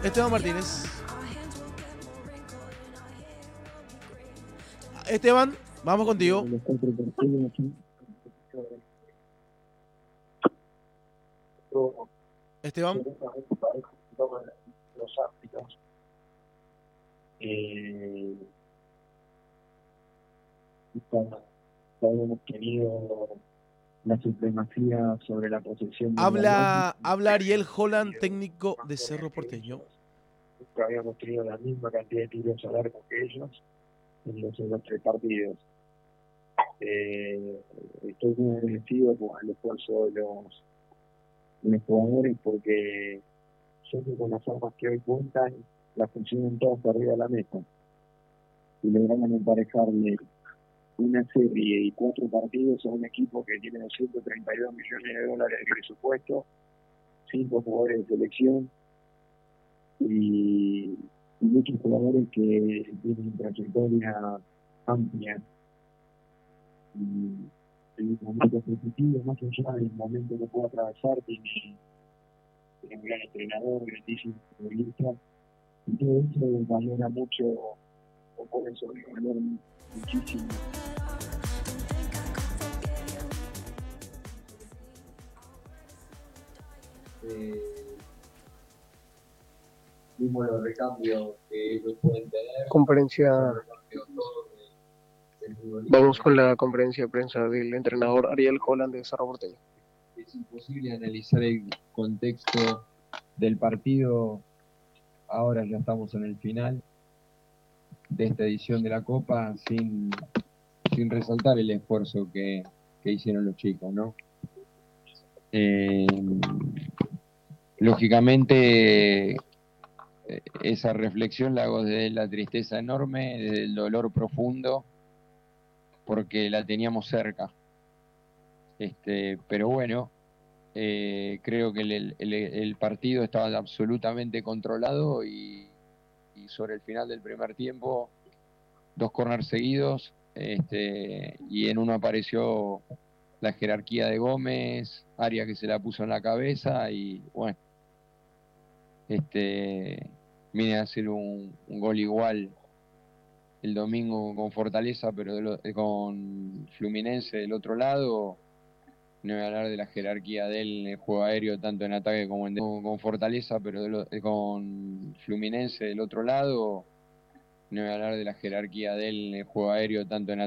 Esteban Martínez. Esteban, vamos contigo. Los cuatro partidos aquí. Esteban. Todos los árbitros. Hemos tenido la supremacía sobre la posesión del balón. Habla Ariel Holland, técnico de Cerro Porteño. Nunca habíamos tenido la misma cantidad de tiros al arco que ellos en los tres partidos. Estoy muy agradecido con el esfuerzo de los jugadores porque sé que con las armas que hoy cuentan las funcionan todas arriba de la mesa y lograron emparejarle una serie y 4 partidos a un equipo que tiene 232 millones de dólares de presupuesto, 5 jugadores de selección y muchos jugadores que tienen trayectoria amplia y en momentos positivos, más allá del momento que pueda atravesar, tiene un gran entrenador, grandísimo futbolista, y todo eso valora mucho, o por eso valora muchísimo. Vimos los recambios que ellos pueden tener. Conferencia. Vamos con la conferencia de prensa del entrenador Ariel Holland de Cerro Porteño. Es imposible analizar el contexto del partido. Ahora ya estamos en el final de esta edición de la Copa sin resaltar el esfuerzo que hicieron los chicos, ¿no? Lógicamente esa reflexión la hago desde la tristeza enorme, desde el dolor profundo, porque la teníamos cerca. Pero bueno, creo que el partido estaba absolutamente controlado y sobre el final del primer tiempo, 2 corners seguidos, y en uno apareció la jerarquía de Gómez, Arias que se la puso en la cabeza y bueno, vine a hacer un gol igual el domingo con Fortaleza, pero con Fluminense del otro lado. No voy a hablar de la jerarquía de él en el juego aéreo, tanto en ataque como en defensa. Con Fortaleza, pero con Fluminense del otro lado. No voy a hablar de la jerarquía de él en el juego aéreo, tanto en ataque